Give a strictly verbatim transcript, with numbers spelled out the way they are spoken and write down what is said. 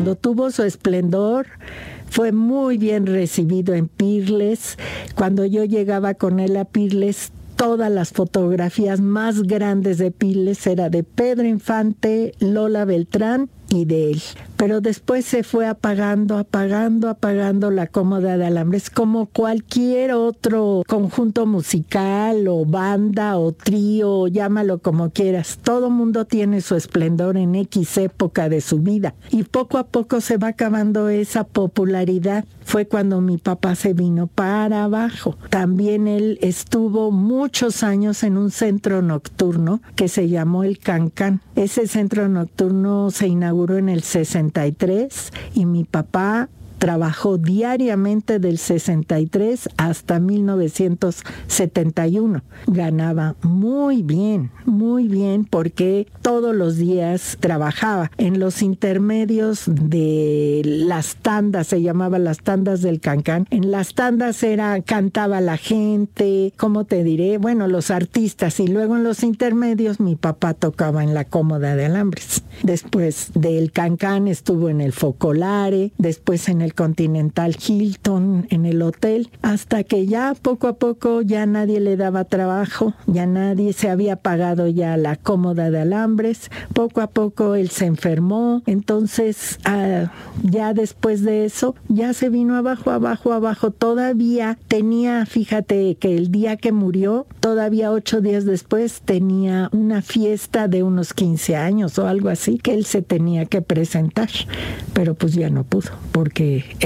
Cuando tuvo su esplendor, fue muy bien recibido en Pirles. Cuando yo llegaba con él a Pirles, todas las fotografías más grandes de Pirles era de Pedro Infante, Lola Beltrán y de él. Pero después se fue apagando, apagando, apagando la Cómoda de Alambres, como cualquier otro conjunto musical o banda o trío, llámalo como quieras. Todo mundo tiene su esplendor en X época de su vida y poco a poco se va acabando esa popularidad. Fue cuando mi papá se vino para abajo. También él estuvo muchos años en un centro nocturno que se llamó el Cancán. Ese centro nocturno se inauguró en el sesenta y tres y mi papá trabajó diariamente del sesenta y tres hasta mil novecientos setenta y uno. Ganaba muy bien, muy bien, porque todos los días trabajaba. En los intermedios de las tandas, se llamaba las tandas del Cancán. En las tandas era, cantaba la gente, ¿cómo te diré? Bueno, los artistas. Y luego en los intermedios mi papá tocaba en la Cómoda de Alambres. Después del Cancán estuvo en el Focolare, después en el Continental Hilton, en el hotel, hasta que ya poco a poco ya nadie le daba trabajo, ya nadie, se había pagado ya la Cómoda de Alambres. Poco a poco él se enfermó, entonces ah, ya después de eso ya se vino abajo, abajo, abajo. Todavía tenía, fíjate que el día que murió, todavía ocho días después tenía una fiesta de unos quince años o algo así, que él se tenía que presentar, pero pues ya no pudo, porque